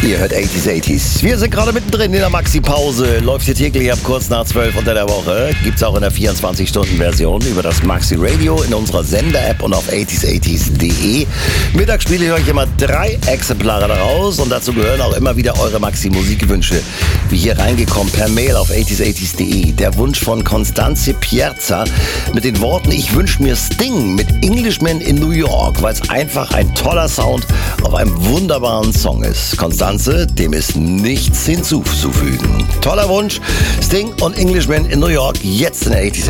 Ihr hört 80s. Wir sind gerade mittendrin in der Maxi-Pause. Läuft hier täglich ab kurz nach 12 unter der Woche. Gibt's auch in der 24-Stunden-Version über das Maxi-Radio in unserer Sender-App und auf 80s80s.de. Mittags spiele ich euch immer 3 Exemplare daraus und dazu gehören auch immer wieder eure Maxi-Musikwünsche. Wie hier reingekommen per Mail auf 80s80s.de. Der Wunsch von Constanze Piazza mit den Worten: Ich wünsche mir Sting mit Englishman in New York, weil es einfach ein toller Sound auf einem wunderbaren Song ist. Constanze, dem ist nichts hinzuzufügen. Toller Wunsch, Sting und Englishman in New York, jetzt in der 80s.